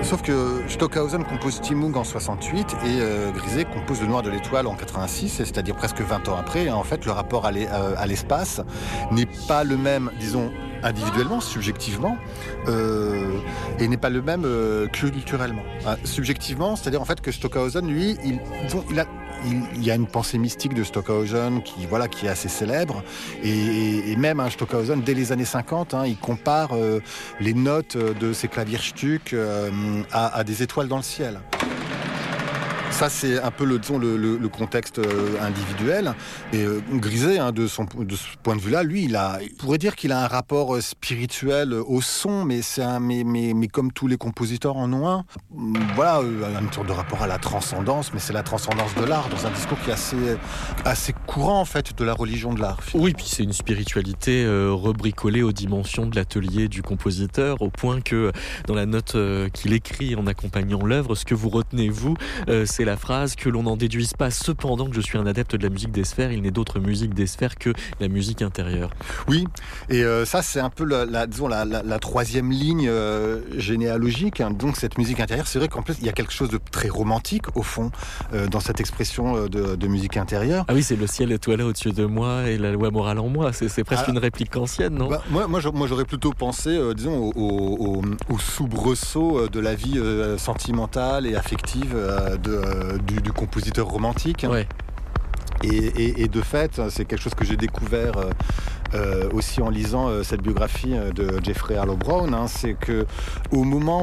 Sauf que Stockhausen compose Stimmung en 68 et Grisé compose Le Noir de l'Étoile en 86, c'est-à-dire presque 20 ans après. Et en fait, le rapport à l'espace n'est pas le même, disons, individuellement, subjectivement, et n'est pas le même culturellement. Subjectivement, c'est-à-dire en fait que Stockhausen, lui, il y a une pensée mystique de Stockhausen qui est assez célèbre. Et même Stockhausen, dès les années 50, il compare les notes de ses Klavierstück à des étoiles dans le ciel. Ça, c'est un peu le contexte individuel. Et Grisé, de ce point de vue-là, lui, il pourrait dire qu'il a un rapport spirituel au son, mais comme tous les compositeurs en ont un. Voilà, une sorte de rapport à la transcendance, mais c'est la transcendance de l'art, dans un discours qui est assez courant, en fait, de la religion de l'art. Oui, puis c'est une spiritualité rebricolée aux dimensions de l'atelier du compositeur, au point que dans la note qu'il écrit en accompagnant l'œuvre, ce que vous retenez, vous, c'est la phrase que l'on n'en déduise pas. Cependant que je suis un adepte de la musique des sphères, il n'est d'autre musique des sphères que la musique intérieure. Oui, et ça c'est un peu la troisième ligne généalogique. Donc cette musique intérieure, c'est vrai qu'en plus il y a quelque chose de très romantique au fond dans cette expression de musique intérieure. Ah oui, c'est le ciel étoilé au-dessus de moi et la loi morale en moi. C'est presque une réplique ancienne, non ? Moi j'aurais plutôt pensé, disons, au soubresaut de la vie sentimentale et affective du compositeur romantique. Ouais. Et de fait, c'est quelque chose que j'ai découvert aussi en lisant cette biographie de Jeffrey Arlo Brown, c'est que au moment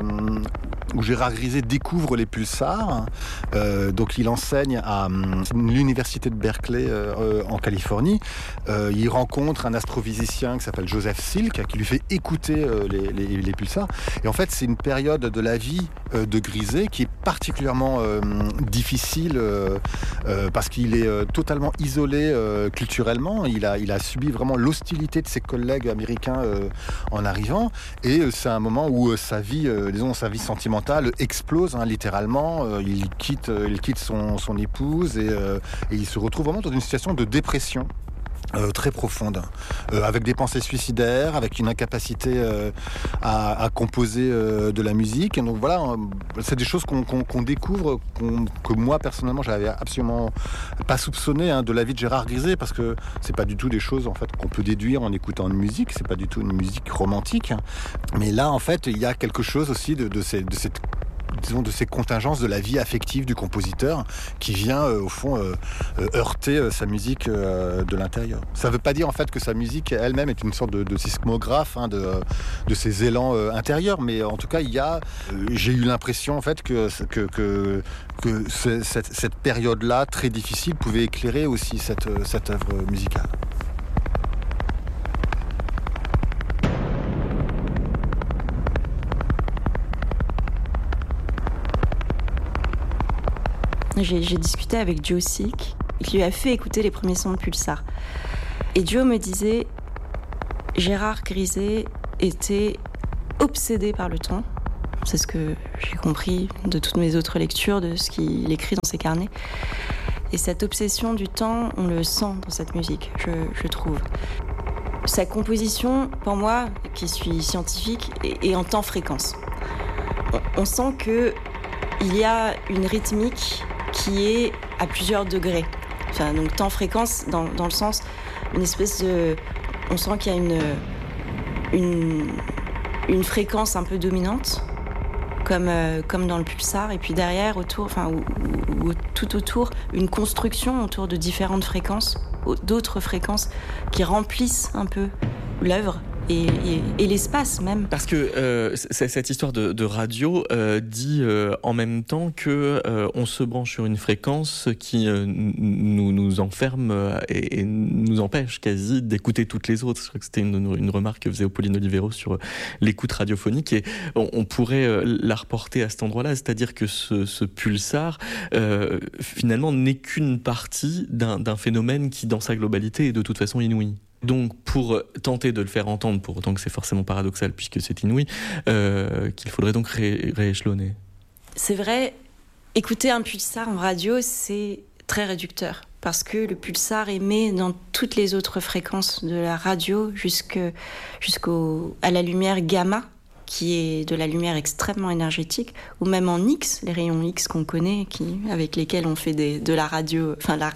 où Gérard Grisé découvre les pulsars, donc il enseigne à l'université de Berkeley en Californie, il rencontre un astrophysicien qui s'appelle Joseph Silk, qui lui fait écouter les pulsars. Et en fait, c'est une période de la vie de Grisé qui est particulièrement difficile parce qu'il est totalement isolé culturellement. Il a subi vraiment l'hostilité de ses collègues américains en arrivant, et c'est un moment où sa vie sentimentale explose littéralement. Il quitte son épouse et il se retrouve vraiment dans une situation de dépression très profonde, avec des pensées suicidaires, avec une incapacité à composer de la musique. Et donc voilà, c'est des choses qu'on découvre, que moi personnellement j'avais absolument pas soupçonné de la vie de Gérard Grisé, parce que c'est pas du tout des choses en fait qu'on peut déduire en écoutant une musique. C'est pas du tout une musique romantique, mais là en fait il y a quelque chose aussi de ces contingences de la vie affective du compositeur qui vient au fond heurter sa musique de l'intérieur. Ça ne veut pas dire en fait que sa musique elle-même est une sorte de sismographe de ses élans intérieurs, mais en tout cas j'ai eu l'impression en fait que cette période-là très difficile pouvait éclairer aussi cette œuvre musicale. J'ai discuté avec Joe Silk, qui lui a fait écouter les premiers sons de Pulsar. Et Joe me disait, Gérard Grisé était obsédé par le temps. C'est ce que j'ai compris de toutes mes autres lectures, de ce qu'il écrit dans ses carnets. Et cette obsession du temps, on le sent dans cette musique, je trouve. Sa composition, pour moi, qui suis scientifique, est en temps-fréquence. On sent qu'il y a une rythmique qui est à plusieurs degrés. Enfin, donc temps-fréquence dans le sens, une espèce de... On sent qu'il y a une fréquence un peu dominante, comme dans le pulsar, et puis derrière, autour, ou tout autour, une construction autour de différentes fréquences, d'autres fréquences qui remplissent un peu l'œuvre. Et l'espace même. Parce que cette histoire de radio dit en même temps que on se branche sur une fréquence qui nous enferme et nous empêche quasi d'écouter toutes les autres. Je crois que c'était une remarque que faisait Pauline Olivero sur l'écoute radiophonique, et on pourrait la reporter à cet endroit-là, c'est-à-dire que ce pulsar finalement n'est qu'une partie d'un phénomène qui dans sa globalité est de toute façon inouï. Donc, pour tenter de le faire entendre, pour autant que c'est forcément paradoxal puisque c'est inouï, qu'il faudrait donc rééchelonner. C'est vrai, écouter un pulsar en radio, c'est très réducteur, parce que le pulsar émet dans toutes les autres fréquences de la radio jusqu'à la lumière gamma, qui est de la lumière extrêmement énergétique, ou même en X, les rayons X qu'on connaît, avec lesquels on fait de la radio,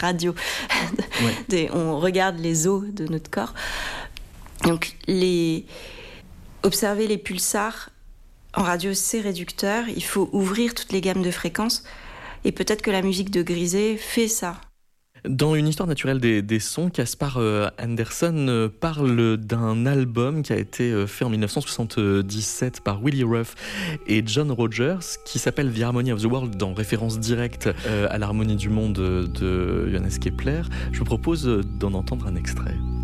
on regarde les os de notre corps. Donc, observer les pulsars en radio, c'est réducteur. Il faut ouvrir toutes les gammes de fréquences. Et peut-être que la musique de Grisey fait ça. Dans Une histoire naturelle des sons, Caspar Anderson parle d'un album qui a été fait en 1977 par Willie Ruff et John Rogers, qui s'appelle The Harmony of the World, en référence directe à l'harmonie du monde de Johannes Kepler. Je vous propose d'en entendre un extrait.